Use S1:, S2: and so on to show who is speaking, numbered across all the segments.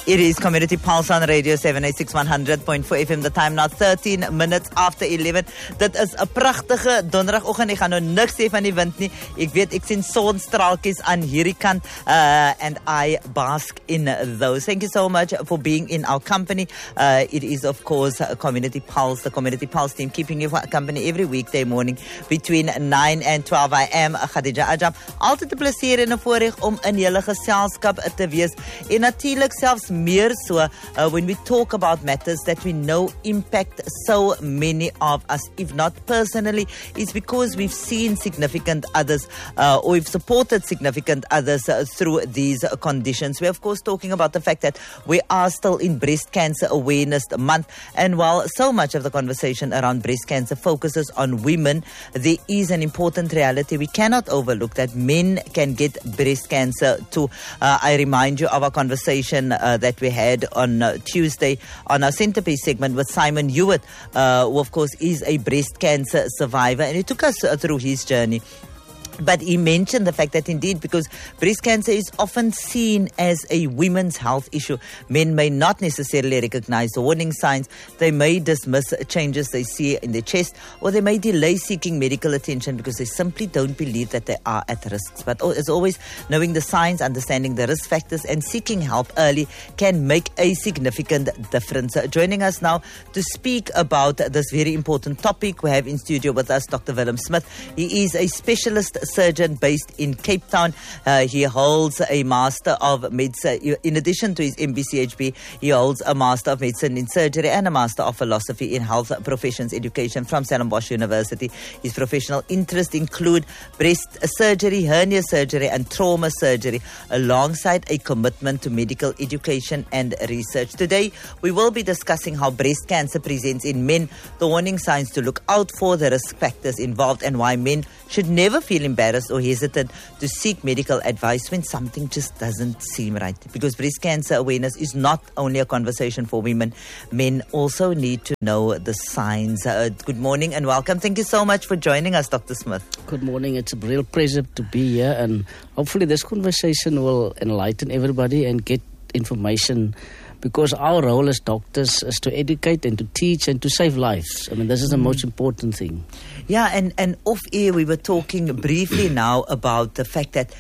S1: It is Community Pulse on Radio 786 100.4 FM. The time now 13 minutes after 11. Dit is 'n pragtige donderdagoggend. Ek gaan nou niks sê van die wind nie. Ek weet ek sien sonstraaltjies aan hierdie kant and I bask in those. Thank you so much for being in our company. It is of course Community Pulse, the Community Pulse team keeping you company every weekday morning between 9 and 12. I am Khadija Ajab. Altyd 'n plesier en 'n voorreg om in julle geselskap te wees. En natuurlik selfs meer so when we talk about matters that we know impact so many of us, if not personally, it's because we've seen significant others or we've supported significant others through these conditions. We're of course talking about the fact that we are still in Breast Cancer Awareness Month, and while so much of the conversation around breast cancer focuses on women, there is an important reality we cannot overlook, that men can get breast cancer too. I remind you of our conversation that we had on Tuesday on our centerpiece segment with Simon Hewitt, who of course is a breast cancer survivor, and he took us through his journey. But he mentioned the fact that indeed, because breast cancer is often seen as a women's health issue, men may not necessarily recognize the warning signs. They may dismiss changes they see in their chest, or they may delay seeking medical attention because they simply don't believe that they are at risk. But as always, knowing the signs, understanding the risk factors, and seeking help early can make a significant difference. Joining us now to speak about this very important topic, we have in studio with us Dr. Willem Smith. He is a specialist surgeon based in Cape Town. He holds a Master of Medicine. In addition to his MBCHB, he holds a Master of Medicine in Surgery and a Master of Philosophy in Health Professions Education from Stellenbosch University. His professional interests include breast surgery, hernia surgery, and trauma surgery, alongside a commitment to medical education and research. Today, we will be discussing how breast cancer presents in men, the warning signs to look out for, the risk factors involved, and why men should never feel embarrassed or hesitant to seek medical advice when something just doesn't seem right. Because breast cancer awareness is not only a conversation for women, men also need to know the signs. Good morning and welcome. Thank you so much for joining us, Dr. Smith.
S2: Good morning. It's a real pleasure to be here, and hopefully this conversation will enlighten everybody and get information, because our role as doctors is to educate and to teach and to save lives. I mean, this is the most important thing.
S1: Yeah, and off air we were talking briefly now about the fact that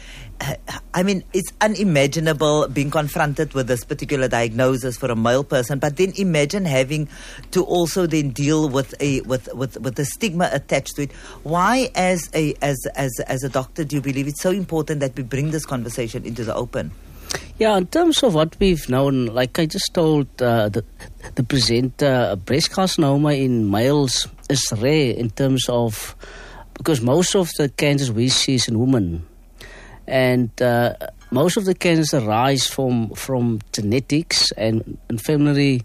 S1: I mean, it's unimaginable being confronted with this particular diagnosis for a male person, but then imagine having to also then deal with the stigma attached to it. Why, as a doctor, do you believe it's so important that we bring this conversation into the open?
S2: Yeah, in terms of what we've known, like I just told the presenter, breast carcinoma in males is rare in terms of, because most of the cancers we see is in women, and most of the cancers arise from genetics and family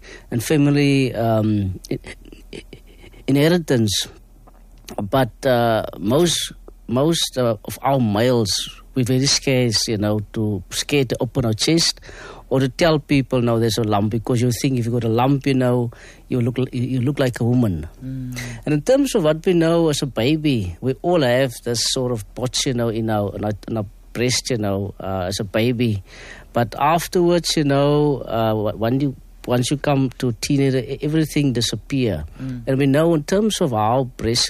S2: inheritance. But most of our males, we're very scared, scared to open our chest or to tell people, no, there's a lump, because you think if you got a lump, you look like a woman. And in terms of what we know as a baby, we all have this sort of botch, in our breast, as a baby. But afterwards, once you come to teenager, everything disappears. And we know in terms of how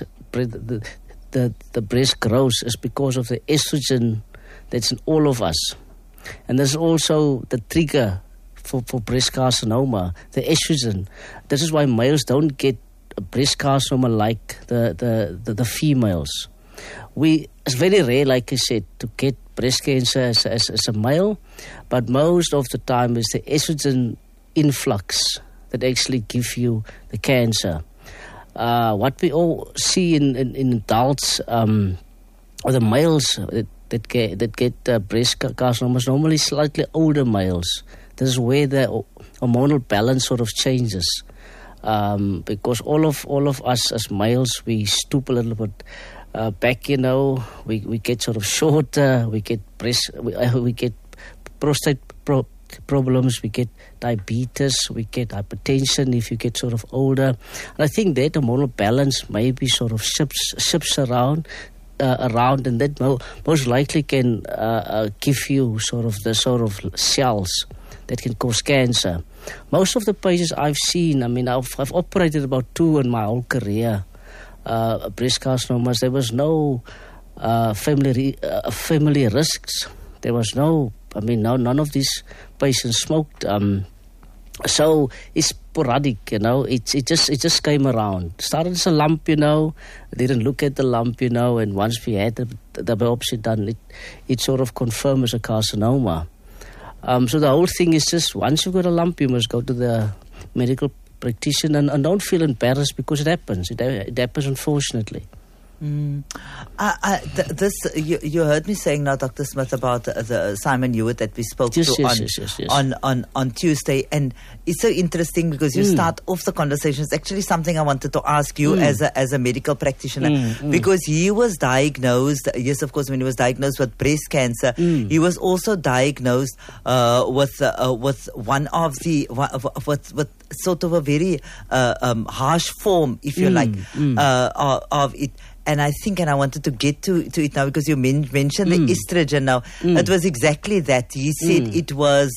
S2: the breast grows is because of the estrogen that's in all of us. And there's also the trigger for breast carcinoma, the estrogen. This is why males don't get a breast carcinoma like the females. It's very rare, like I said, to get breast cancer as a male, but most of the time it's the estrogen influx that actually give you the cancer. What we all see in adults, or the males that get breast carcinoma, is normally slightly older males. This is where the hormonal balance sort of changes, because all of us as males, we stoop a little bit back. We get sort of shorter. We get we get prostate problems, we get diabetes, we get hypertension if you get sort of older. And I think that hormonal balance maybe sort of shifts around, and that most likely can give you sort of the sort of cells that can cause cancer. Most of the patients I've seen, I mean, I've operated about 2 in my whole career, breast carcinomas. There was no family risks. There was none of these patients smoked. So it's sporadic, it just came around. Started as a lump, didn't look at the lump, and once we had the biopsy done, it sort of confirmed as a carcinoma. So the whole thing is just, once you've got a lump, you must go to the medical practitioner and don't feel embarrassed, because it happens. It happens, unfortunately.
S1: You heard me saying now, Dr. Smith, about the Simon Hewitt that we spoke on Tuesday, and it's so interesting because you start off the conversation. It's actually something I wanted to ask you as a medical practitioner, because he was diagnosed. Yes, of course, when he was diagnosed with breast cancer, he was also diagnosed with one of the with sort of a very harsh form, if you like, of it. And I wanted to get to it now, because you mentioned the estrogen now. It was exactly that. He said it was,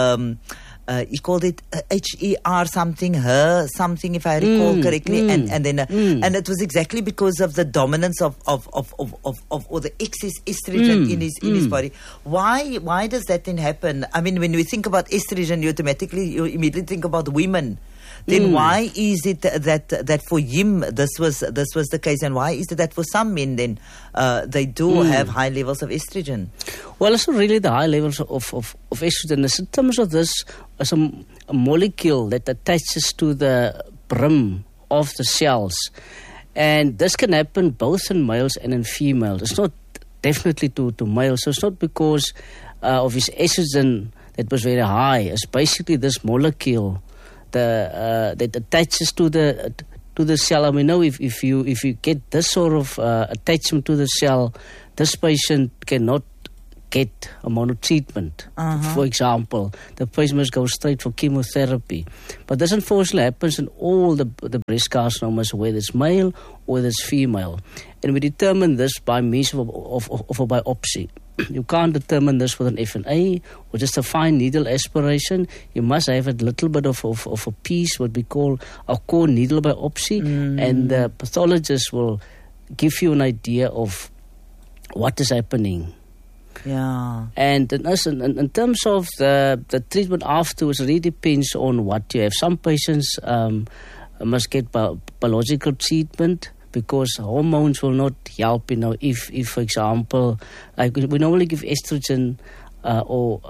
S1: he called it HER something, if I recall correctly. And then, and it was exactly because of the dominance of or the excess estrogen in his body. Why does that then happen? I mean, when we think about estrogen, you immediately think about women. Then why is it that for him this was the case, and why is it that for some men then they do have high levels of estrogen?
S2: Well, it's not really the high levels of estrogen. It's in terms of this as a molecule that attaches to the brim of the cells, and this can happen both in males and in females. It's not definitely to males. So it's not because of his estrogen that was very high. It's basically this molecule that attaches to the cell. I mean, if you get this sort of attachment to the cell, this patient cannot get a monotreatment. For example, the patient must go straight for chemotherapy. But this unfortunately happens in all the breast carcinomas, whether it's male or whether it's female. And we determine this by means of a biopsy. You can't determine this with an FNA or just a fine needle aspiration. You must have a little bit of a piece, what we call a core needle biopsy, and the pathologist will give you an idea of what is happening.
S1: Yeah.
S2: And in terms of the treatment afterwards, it really depends on what you have. Some patients must get biological treatment, because hormones will not help, if for example, like we normally give estrogen or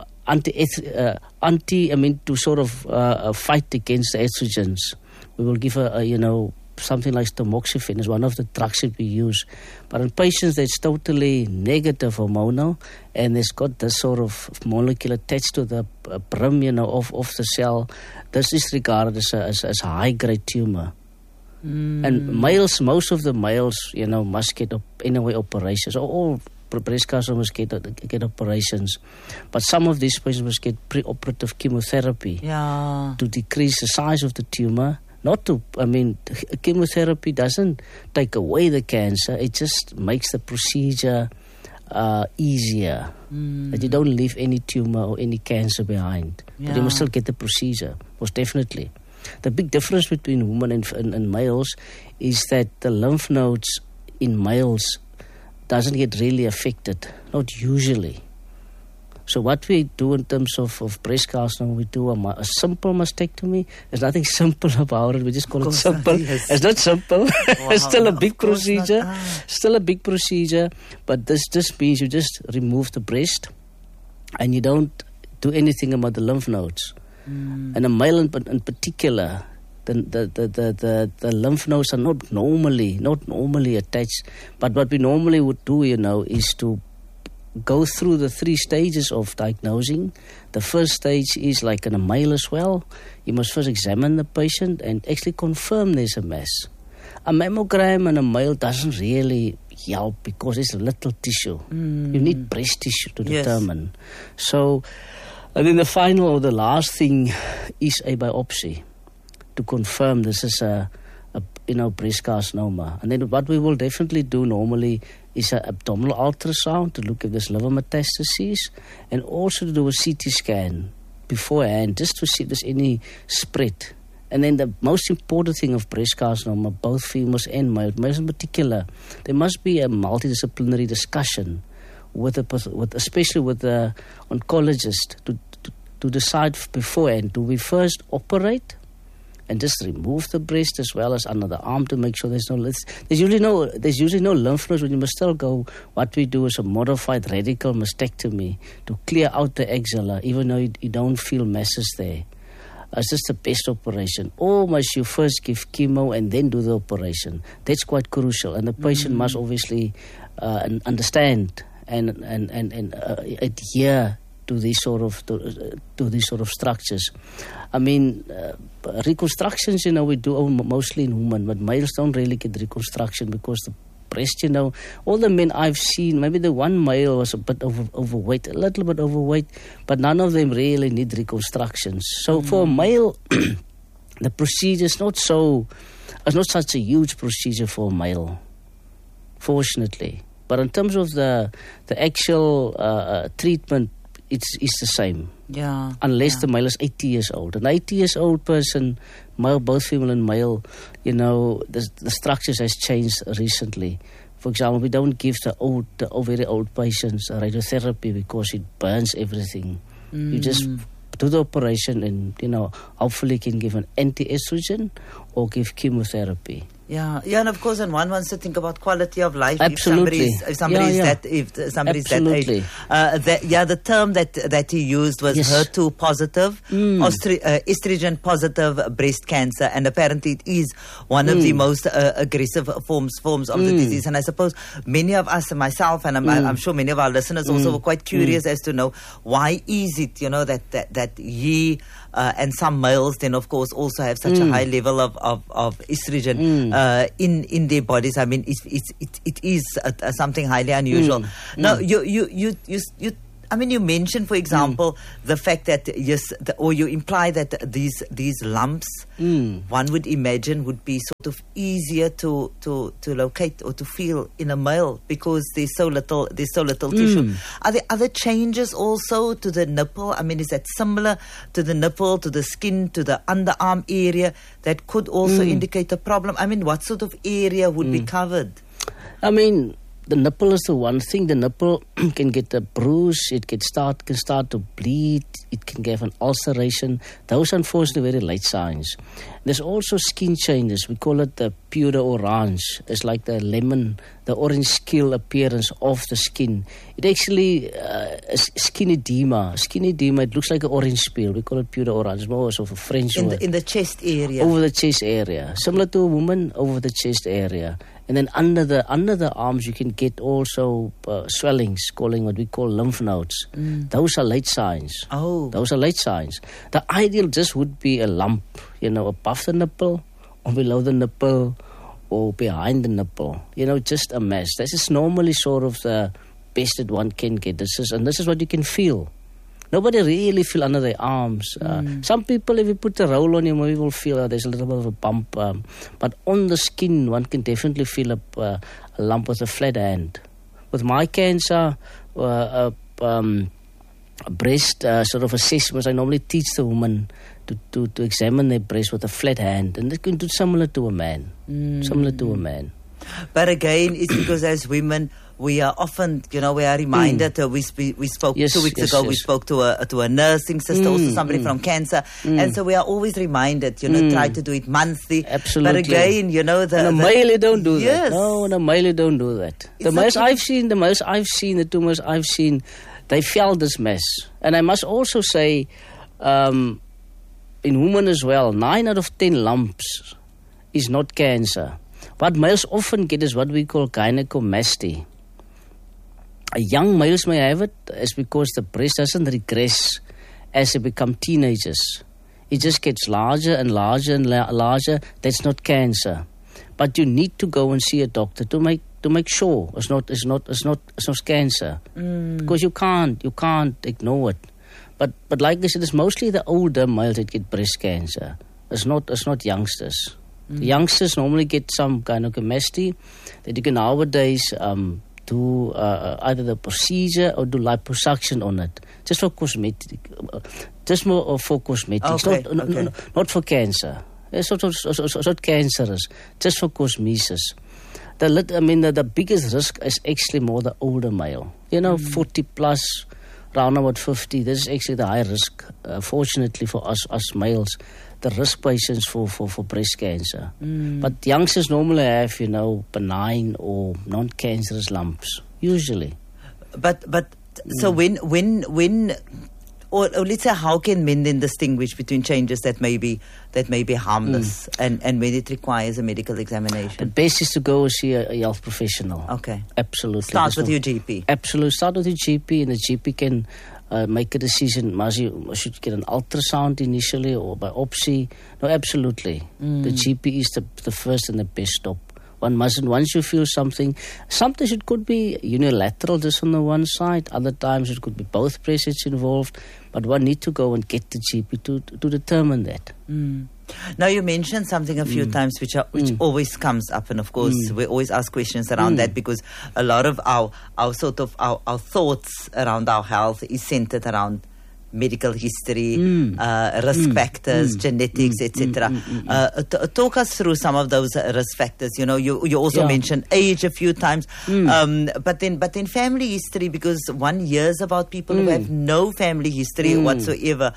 S2: to sort of fight against the estrogens. We will give something like tamoxifen is one of the drugs that we use. But in patients that's totally negative hormonal, and it's got this sort of molecule attached to the brim, of the cell, this is regarded as a high-grade tumor. And males, most of the males, must get operations. All breast cancers get operations, but some of these patients must get preoperative chemotherapy to decrease the size of the tumor. Chemotherapy doesn't take away the cancer; it just makes the procedure easier. That you don't leave any tumor or any cancer behind, but you must still get the procedure, most definitely. The big difference between women and males is that the lymph nodes in males doesn't get really affected, not usually. So what we do in terms of breast carcinoma, we do a simple mastectomy. There's nothing simple about it. We just call it simple. Yes. It's not simple. It's still a big procedure. Still a big procedure. But this means you just remove the breast and you don't do anything about the lymph nodes. And a male in particular, the lymph nodes are not normally attached. But what we normally would do, is to go through the 3 stages of diagnosing. The first stage is like in a male as well. You must first examine the patient and actually confirm there's a mass. A mammogram in a male doesn't really help because it's a little tissue. You need breast tissue to determine. So, and then the final or the last thing is a biopsy to confirm this is a breast carcinoma. And then what we will definitely do normally is an abdominal ultrasound to look if there's liver metastases, and also to do a CT scan beforehand, just to see if there's any spread. And then the most important thing of breast carcinoma, both females and males in particular, there must be a multidisciplinary discussion especially with the oncologist to decide beforehand, do we first operate and just remove the breast as well as under the arm to make sure there's usually no lymph nodes, but you must still go. What we do is a modified radical mastectomy to clear out the axilla, even though you don't feel masses there. It's just the best operation. Or must you first give chemo and then do the operation? That's quite crucial, and the patient must obviously understand and adhere to these sort of structures. I mean, reconstructions, we do mostly in women, but males don't really get reconstruction because the breast, all the men I've seen, maybe the one male was a bit overweight, a little bit overweight, but none of them really need reconstructions. So for a male, the procedure is not such a huge procedure for a male, fortunately. But in terms of the actual treatment, it's the same.
S1: Yeah.
S2: Unless the male is 80 years old. An 80 years old person, male, both female and male, the structures has changed recently. For example, we don't give the very old patients radiotherapy because it burns everything. You just do the operation and, hopefully can give an anti-estrogen or give chemotherapy.
S1: Yeah, and of course, and one wants to think about quality of life.
S2: Absolutely.
S1: If somebody's that age. The term that he used was HER2 positive, estrogen positive breast cancer, and apparently it is one of the most aggressive forms of the disease. And I suppose many of us, myself, and I'm sure many of our listeners also were quite curious as to know why is it, that he and some males then of course also have such a high level of estrogen in their bodies. I mean, it is something highly unusual. Now, you mentioned, for example, the fact that or you imply that these lumps, one would imagine, would be sort of easier to locate or to feel in a male because there's so little tissue. Are there other changes also to the nipple? I mean, is that similar to the nipple, to the skin, to the underarm area that could also indicate a problem? I mean, what sort of area would be covered?
S2: I mean, the nipple is the one thing. The nipple can get a bruise. It can start to bleed. It can give an ulceration. Those, unfortunately, very late signs. There's also skin changes. We call it the pure orange. It's like the lemon, the orange scale appearance of the skin. It actually is skin edema. Skin edema, it looks like an orange peel. We call it pure orange. It's more of a French word.
S1: In the chest area.
S2: Over the chest area. Similar to a woman, over the chest area. And then under the arms, you can get also swellings, calling what we call lymph nodes. Those are late signs.
S1: Oh.
S2: Those are late signs. The ideal just would be a lump, above the nipple or below the nipple or behind the nipple. Just a mass. This is normally sort of the best that one can get. This is what you can feel. Nobody really feel under their arms. Some people, if you put the roll on you, maybe will feel there's a little bit of a bump. But on the skin, one can definitely feel a lump with a flat hand. With my cancer, breast sort of assessments, I normally teach the woman to examine their breast with a flat hand. And they can do similar to a man. Similar to a man.
S1: But again, it's because as women, we are often, we are reminded. We spoke 2 weeks ago. We spoke to a nursing sister, also somebody from cancer, and so we are always reminded. Try to do it monthly.
S2: Absolutely.
S1: But again,
S2: the male don't do that. No, the male don't do that. The males I've seen, the tumors I've seen, they felt this mess. And I must also say, in women as well, 9 out of 10 lumps is not cancer. What males often get is what we call gynecomastia. Young males may have it is because the breast doesn't regress as they become teenagers. It just gets larger and larger and larger. That's not cancer, but you need to go and see a doctor to make sure it's not cancer, because you can't ignore it. But like I said, it's mostly the older males that get breast cancer. It's not youngsters. The youngsters normally get some gynecomastia that you can nowadays do either the procedure or do liposuction on it, just for cosmetic, just more for cosmetics,
S1: Okay,
S2: not for cancer. It's not cancerous, just for cosmesis. The biggest risk is actually more the older male. 40 plus, round about 50. This is actually the high risk. Fortunately for us males, the risk patients for breast cancer. But youngsters normally have, benign or non-cancerous lumps, usually.
S1: But so when or let's say, how can men then distinguish between changes that may be harmless and when it requires a medical examination?
S2: The best is to go see a health professional.
S1: Okay.
S2: Absolutely.
S1: Start with your GP.
S2: Absolutely. Start with your GP, and the GP can make a decision. Must you get an ultrasound initially or biopsy? No, absolutely. The GP is the first and the best stop. One mustn't, once you feel something, sometimes it could be unilateral, just on the one side. Other times it could be both breasts involved. But one need to go and get the GP to determine that.
S1: Now, you mentioned something a few times which always comes up, and of course we always ask questions around that, because a lot of our thoughts around our health is centered around medical history, risk factors, genetics, etc. Talk us through some of those risk factors. You also mentioned age a few times, but then family history, because one hears about people who have no family history whatsoever.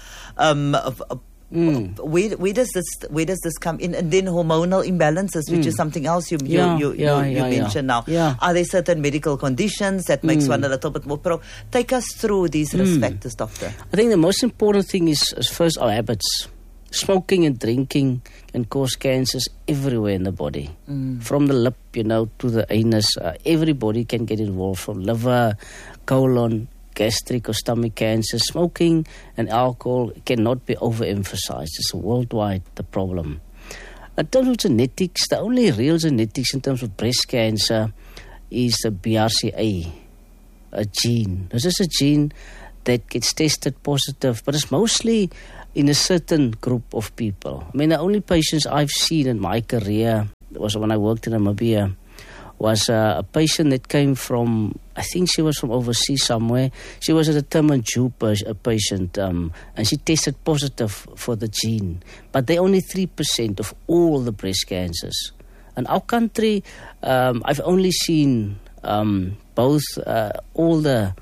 S1: Where does this come in? And then hormonal imbalances, which is something else you mentioned now. Are there certain medical conditions that makes one a little bit more pro? Take us through these risk factors, doctor.
S2: I think the most important thing is first our habits. Smoking and drinking can cause cancers everywhere in the body. From the lip, to the anus. Everybody can get involved, from liver, colon, gastric or stomach cancer. Smoking and alcohol cannot be overemphasized. It's worldwide the problem. In terms of genetics, the only real genetics in terms of breast cancer is the BRCA, a gene. This is a gene that gets tested positive, but it's mostly in a certain group of people. The only patients I've seen in my career was when I worked in Namibia, was a patient that came from, I think she was from overseas somewhere. She was a determined Jew patient, and she tested positive for the gene. But they're only 3% of all the breast cancers. In our country, I've only seen both all the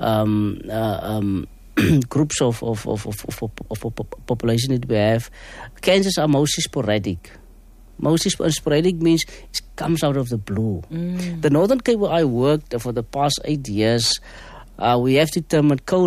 S2: groups of population that we have. Cancers are mostly sporadic. Mostly sporadic means it comes out of the blue. The Northern Cape where I worked for the past 8 years, we have determined